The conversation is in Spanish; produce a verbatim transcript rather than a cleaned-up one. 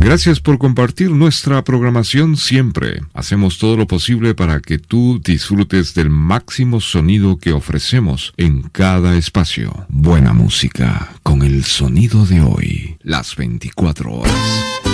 Gracias por compartir nuestra programación siempre. Hacemos todo lo posible para que tú disfrutes del máximo sonido que ofrecemos en cada espacio. Buena música con el sonido de hoy, las veinticuatro horas.